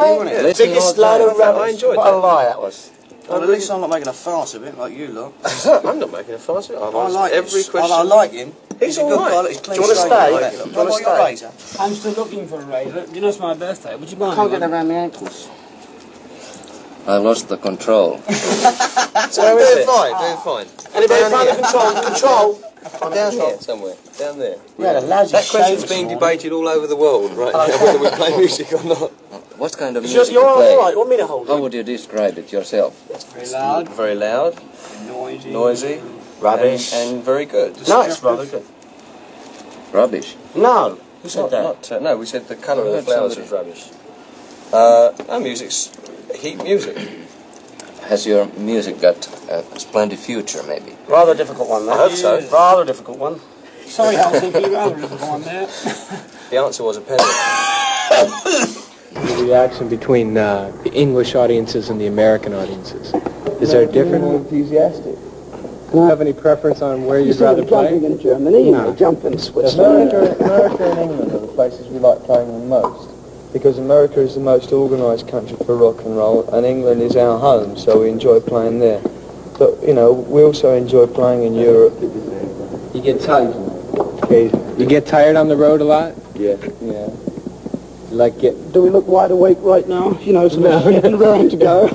wasn't it? Biggest load of rubbish. I enjoyed what that. a lie that was. Well, at least I'm not making a farce of it like you lot. I'm not making a fuss of it. I like every it. question. I like him. He's a all good right. guy. He's clean. Do you want to stay? Like Do you want to stay? razor? I'm still looking for a razor. You know it's my birthday. Would you buy me Can't one? get around my ankles. I lost the control. So doing fine. Anybody Down find here. the control? Down here somewhere. Down there. Yeah, the lousy That question's shade being this morning. debated all over the world right now, whether we play music or not. What kind of You're music you all play? right. You want me to hold How it? would you describe it yourself? Very loud, Very loud, noisy. noisy, Rubbish. and very good. No, it's rather good. Rubbish. No. Who said that? No, we said the colour of the heard flowers somebody. was rubbish. Our music's heat music. Has your music got a splendid future, maybe? Rather difficult one, that. I hope so. Rather difficult one. Sorry, Helsinki, rather difficult one there. The answer was a penny. The reaction between the English audiences and the American audiences. Is there a difference? Enthusiastic. Do you have any preference on where you'd rather play? Jumping in Germany, no. Jumping in Switzerland. America and England are the places we like playing the most. Because America is the most organised country for rock and roll, and England is our home, so we enjoy playing there. But, you know, we also enjoy playing in Europe. You get tired. You get tired on the road a lot? Yeah. Like get Do we look wide awake right now? You know, sort of raring to go.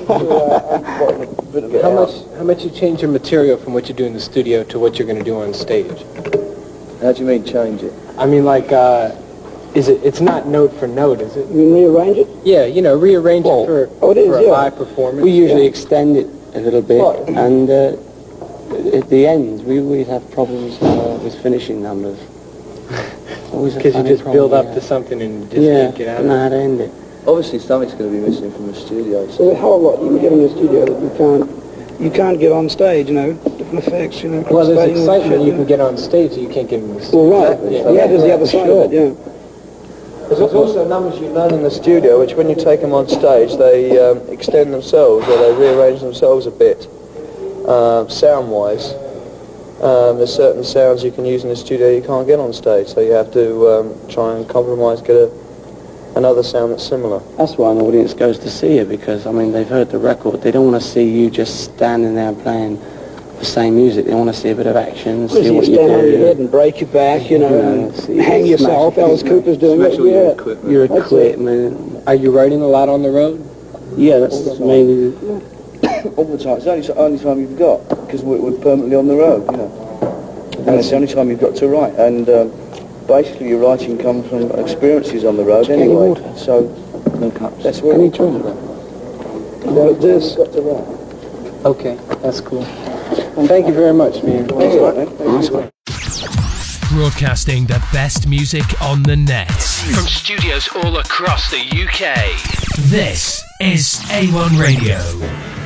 how much you change your material from what you do in the studio to what you're going to do on stage? How do you mean change it? I mean, like, it's not note for note, is it? You mean rearrange it? Yeah, you know, rearrange it for a yeah. live performance. We usually extend it a little bit, and at the end, we have problems with finishing numbers. Because you just build up to something and just can't get out don't of know it. how to end it. Obviously something's going to be missing from the studio. So a whole lot you can get in the studio that you can't get on stage, you know, different effects, you know. Well, there's cross-fading and excitement shit, you can get on stage that you can't get in the Well, right. Yeah, Yeah, there's the other side of it, yeah. There's also numbers you learn in the studio, which when you take them on stage, they extend themselves or they rearrange themselves a bit, sound-wise. There's certain sounds you can use in the studio you can't get on stage, so you have to try and compromise, get another sound that's similar. That's why an audience goes to see you, because, I mean, they've heard the record. They don't want to see you just standing there playing the same music. They want to see a bit of action, see what you stand on your do. head and break your back, you know, and hang yourself. Alice Cooper's doing it. Yeah. Your equipment. Are you writing a lot on the road? Yeah, that's mainly... All the time. It's the only time you've got, because we're permanently on the road, you know. And it's the only time you've got to write. And basically your writing comes from experiences on the road anyway. So that's where Any drink? Like this. Got to write. Okay, that's cool. Thank you very much, man. Broadcasting the best music on the net from studios all across the UK. This is A1 Radio.